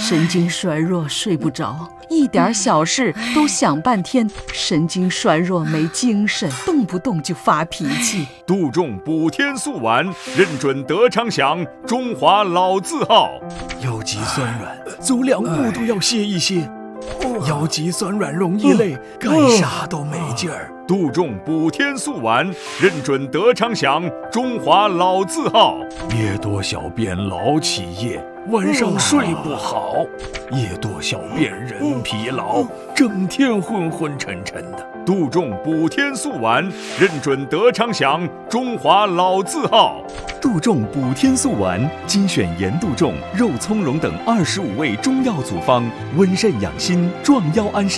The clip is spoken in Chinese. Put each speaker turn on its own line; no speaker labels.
神经衰弱，睡不着，一点小事都想半天，神经衰弱没精神，动不动就发脾气。
杜仲补天素丸，认准德昌祥，中华老字号。
腰脊酸软，走2步都要歇一歇。腰脊酸软容易累，干啥都没劲儿。
杜仲补天素丸，认准德昌祥，中华老字号。
夜多小便老起夜，晚上睡不好，夜多小便人疲劳，整天昏昏沉沉的。
杜仲补天素丸，认准德昌祥，中华老字号。
杜仲补天素丸，精选盐杜仲、肉苁蓉等25味中药组方，温肾养心，壮腰安神。